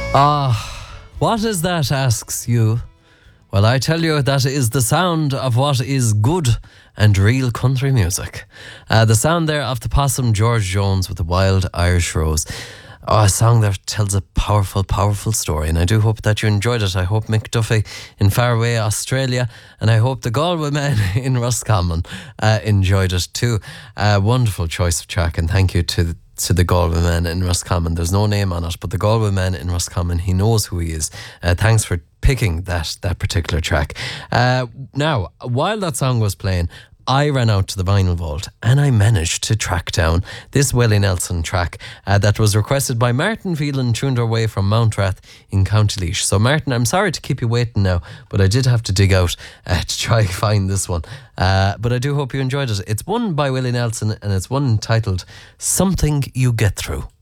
What is that, asks you? Well, I tell you, that is the sound of what is good and real country music. The sound there of the possum George Jones with the Wild Irish Rose. A song that tells a powerful, powerful story, and I do hope that you enjoyed it. I hope Mick Duffy in faraway Australia, and I hope the Galway men in Roscommon enjoyed it too. Wonderful choice of track, and thank you to the Galway men in Roscommon. There's no name on it, but the Galway men in Roscommon, he knows who he is. Thanks for picking that particular track. Now, while that song was playing, I ran out to the vinyl vault and I managed to track down this Willie Nelson track that was requested by Martin Phelan, tuned our way from Mountrath in County Laois. So Martin, I'm sorry to keep you waiting now, but I did have to dig out to try and find this one. But I do hope you enjoyed it. It's one by Willie Nelson and it's one entitled Something You Get Through.